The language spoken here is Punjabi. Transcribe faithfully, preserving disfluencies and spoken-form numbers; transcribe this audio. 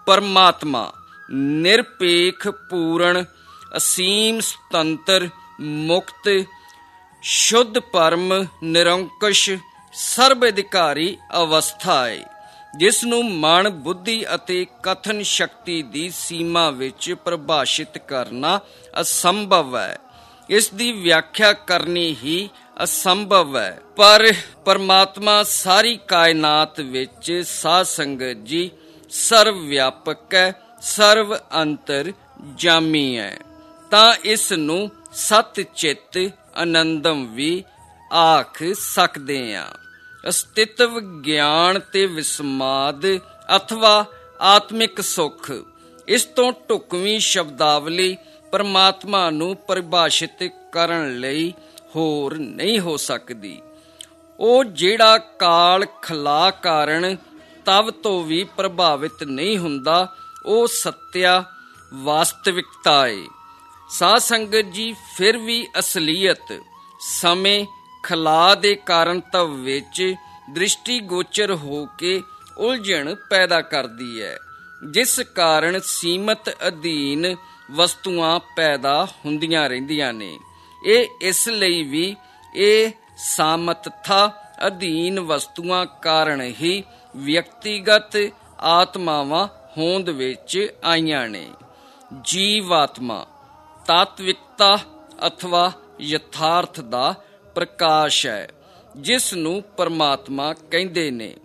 ਪਰਮਾਤਮਾ ਨਿਰਪੇਖ, ਪੂਰਨ, ਅਸੀਮ, ਸੁਤੰਤਰ, ਮੁਕਤ, ਸ਼ੁੱਧ, ਪਰਮ, ਨਿਰੰਕੁਸ਼, ਸਰਬ ਅਧਿਕਾਰੀ ਅਵਸਥਾ ਹੈ, ਜਿਸ ਨੂੰ ਮਨ, ਬੁੱਧੀ ਅਤੇ ਕਥਨ ਸ਼ਕਤੀ ਦੀ ਸੀਮਾ ਵਿੱਚ ਪਰਿਭਾਸ਼ਿਤ ਕਰਨਾ ਅਸੰਭਵ ਹੈ। ਇਸ ਦੀ ਵਿਆਖਿਆ ਕਰਨੀ ਹੀ ਅਸੰਭਵ ਹੈ। ਪਰ ਪਰਮਾਤਮਾ ਸਾਰੀ ਕਾਇਨਾਤ ਵਿੱਚ ਸਾਧ ਸੰਗਤ ਜੀ ਸਰਵ ਵਿਆਪਕ ਹੈ, ਸਰਵ ਅੰਤਰ ਜਾਮੀ ਹੈ, ਤਾਂ ਇਸ ਨੂੰ ਸਤ ਚਿੱਤ ਆਨੰਦਮ ਵੀ ਆਖ ਸਕਦੇ ਹਾਂ। ਅਸਤਿਤਵ, ਗਿਆਨ ਤੇ ਵਿਸਮਾਦ ਅਥਵਾ ਆਤਮਿਕ ਸੁੱਖ, ਇਸ ਤੋਂ ਢੁਕਵੀਂ ਸ਼ਬਦਾਵਲੀ ਪਰਮਾਤਮਾ ਨੂੰ ਪਰਿਭਾਸ਼ਿਤ ਕਰਨ ਲਈ ਹੋਰ ਨਹੀਂ ਹੋ ਸਕਦੀ। ਉਹ ਜਿਹੜਾ ਕਾਲ ਖਲਾ ਕਾਰਨ ਤਵ ਤੋਂ ਵੀ ਪ੍ਰਭਾਵਿਤ ਨਹੀਂ ਹੁੰਦਾ, ਉਹ ਸੱਤਿਆ ਵਾਸਤਵਿਕਤਾ ਹੈ। ਸਾਧ ਸੰਗਤ ਜੀ ਫਿਰ ਵੀ ਅਸਲੀਅਤ ਸਮੇਂ ਖਲਾ ਦੇ ਕਾਰਨ ਤਵ ਵਿੱਚ ਦ੍ਰਿਸ਼ਟੀ ਗੋਚਰ ਹੋ ਕੇ ਉਲਝਣ ਪੈਦਾ ਕਰਦੀ ਹੈ, ਜਿਸ ਕਾਰਨ ਸੀਮਤ ਅਧੀਨ ਵਸਤੂਆਂ ਪੈਦਾ ਹੁੰਦੀਆਂ ਰਹਿੰਦੀਆਂ ਨੇ। ਇਹ ਇਸ ਲਈ ਵੀ ਇਹ ਸਾਮਤਥਾ ਅਧੀਨ ਵਸਤੂਆਂ ਕਾਰਨ ਹੀ ਵਿਅਕਤੀਗਤ ਆਤਮਾਵਾਂ ਹੋਂਦ ਵਿੱਚ ਆਈਆਂ ਨੇ। ਜੀਵਾਤਮਾ ਤਾਤਵਿਕਤਾ ਅਥਵਾ ਯਥਾਰਥ ਦਾ ਪ੍ਰਕਾਸ਼ ਹੈ, ਜਿਸ ਨੂੰ ਪਰਮਾਤਮਾ ਕਹਿੰਦੇ ਨੇ।